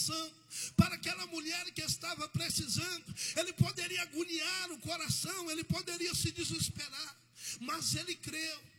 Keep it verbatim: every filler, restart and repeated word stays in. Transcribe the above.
coração. Para aquela mulher que estava precisando, ele poderia agoniar o coração, ele poderia se desesperar, mas ele creu.